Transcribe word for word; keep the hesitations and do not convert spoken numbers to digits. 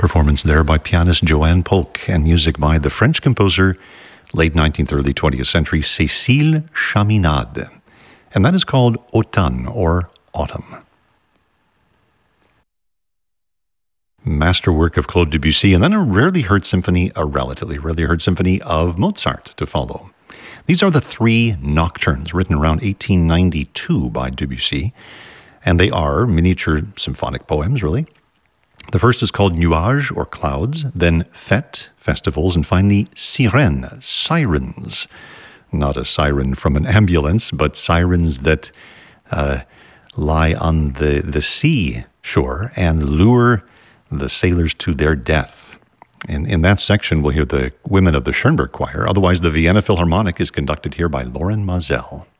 Performance there by pianist Joanne Polk and music by the French composer, late nineteenth, early twentieth century, Cécile Chaminade. And that is called Automne, or Autumn. Masterwork of Claude Debussy, and then a rarely heard symphony, a relatively rarely heard symphony of Mozart to follow. These are the three nocturnes written around eighteen ninety-two by Debussy, and they are miniature symphonic poems, really. The first is called Nuages, or Clouds, then Fête, festivals, and finally Sirènes, sirens. Not a siren from an ambulance, but sirens that uh, lie on the, the sea shore and lure the sailors to their death. In, in that section, we'll hear the women of the Schoenberg Choir. Otherwise, the Vienna Philharmonic is conducted here by Loren Maazel.